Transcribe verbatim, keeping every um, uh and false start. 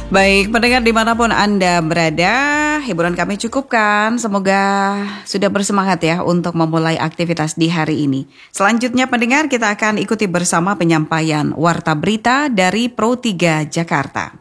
Baik, pendengar dimanapun Anda berada, hiburan kami cukupkan. Semoga sudah bersemangat ya untuk memulai aktivitas di hari ini. Selanjutnya pendengar, kita akan ikuti bersama penyampaian Warta Berita dari Pro tiga Jakarta.